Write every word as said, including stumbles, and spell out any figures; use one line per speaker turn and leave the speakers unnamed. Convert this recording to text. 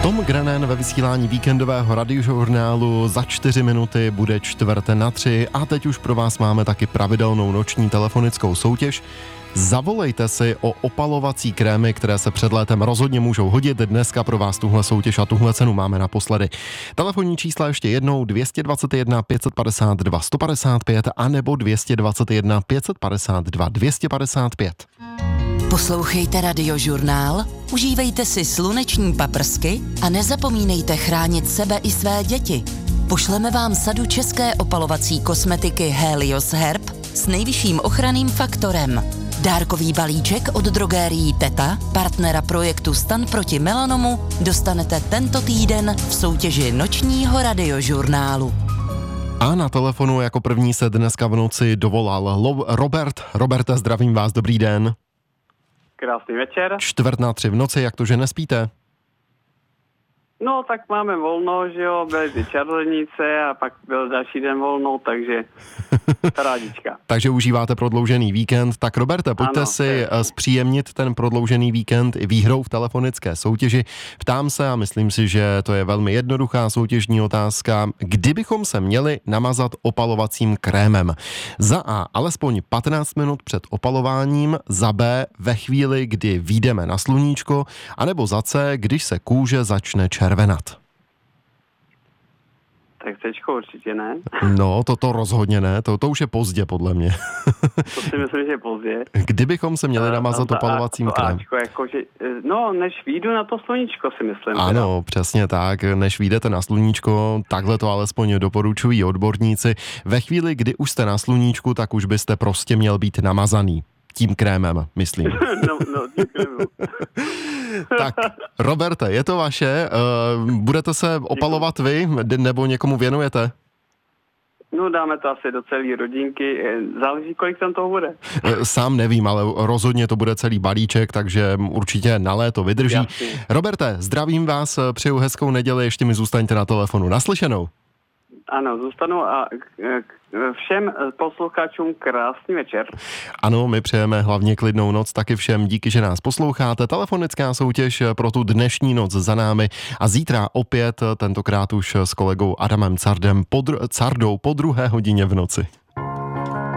Tom Grennan ve vysílání víkendového radiožurnálu za čtyři minuty bude čtvrt na tři a teď už pro vás máme taky pravidelnou noční telefonickou soutěž. Zavolejte si o opalovací krémy, které se před létem rozhodně můžou hodit. Dneska pro vás tuhle soutěž a tuhle cenu máme naposledy. Telefonní čísla ještě jednou dvě dvě jedna pět padesát dva sto padesát pět a nebo dvě dvě jedna pět padesát dva dvě padesát pět.
Poslouchejte Radiožurnál, užívejte si sluneční paprsky a nezapomínejte chránit sebe i své děti. Pošleme vám sadu české opalovací kosmetiky Helios Herb s nejvyšším ochranným faktorem. Dárkový balíček od drogérií Teta, partnera projektu Stan proti melanomu, dostanete tento týden v soutěži nočního Radiožurnálu.
A na telefonu jako první se dneska v noci dovolal Lo- Robert. Roberte, zdravím vás, dobrý den.
Krásný večer.
Čtvrt na tři v noci, jak to, že nespíte?
No, tak máme volno, že jo, byly ty čarodějnice a pak byl další den volno, takže rádička.
Takže užíváte prodloužený víkend. Tak Roberte, pojďte
Ano,
si
je.
zpříjemnit ten prodloužený víkend i výhrou v telefonické soutěži. Ptám se a myslím si, že to je velmi jednoduchá soutěžní otázka. Kdybychom se měli namazat opalovacím krémem? Za A alespoň patnáct minut před opalováním, za B ve chvíli, kdy vyjdeme na sluníčko, anebo za C, když se kůže začne červenat.
Tak Cčko určitě ne.
No, toto rozhodně ne, to, to už je pozdě podle mě.
To si myslím, že je pozdě.
Kdybychom se měli namazat
Tam ta
opalovacím
A- to
krémem?
Ačko, jakože, no, než výjdu na to sluníčko, si myslím.
Ano, přesně tak, než vyjdete na sluníčko, takhle to alespoň doporučují odborníci. Ve chvíli, kdy už jste na sluníčku, tak už byste prostě měl být namazaný. Tím krémem, myslím.
no, no, děkuji.
Tak, Roberte, je to vaše. Budete se opalovat vy, nebo někomu věnujete?
No, dáme to asi do celé rodinky. Záleží, kolik tam toho bude.
Sám nevím, ale rozhodně to bude celý balíček, takže určitě na léto vydrží.
Jasně.
Roberte, zdravím vás, přeju hezkou neděli, ještě mi zůstaňte na telefonu. Naslyšenou.
Ano, zůstanu a všem posluchačům krásný večer.
Ano, my přejeme hlavně klidnou noc taky všem, díky, že nás posloucháte. Telefonická soutěž pro tu dnešní noc za námi a zítra opět, tentokrát už s kolegou Adamem Cardem, po dru- Cardou po druhé hodině v noci.